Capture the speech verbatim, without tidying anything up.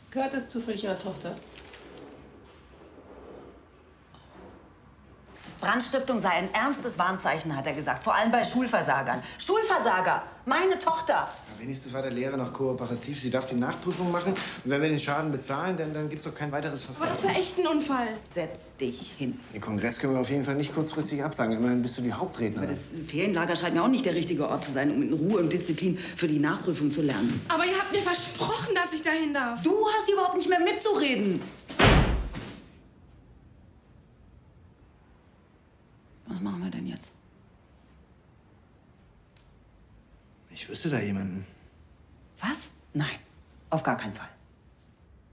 Gehört es zufällig Ihrer Tochter? Brandstiftung sei ein ernstes Warnzeichen, hat er gesagt. Vor allem bei Schulversagern. Schulversager! Meine Tochter! Ja, wenigstens war der Lehrer noch kooperativ. Sie darf die Nachprüfung machen. Und wenn wir den Schaden bezahlen, dann, dann gibt es auch kein weiteres Verfahren. Aber das war echt ein Unfall. Setz dich hin. Den Kongress können wir auf jeden Fall nicht kurzfristig absagen. Immerhin bist du die Hauptrednerin. Das Ferienlager scheint mir auch nicht der richtige Ort zu sein, um in Ruhe und Disziplin für die Nachprüfung zu lernen. Aber ihr habt mir versprochen, dass ich dahin darf. Du hast überhaupt nicht mehr mitzureden. Was machen wir denn jetzt? Ich wüsste da jemanden. Was? Nein, auf gar keinen Fall.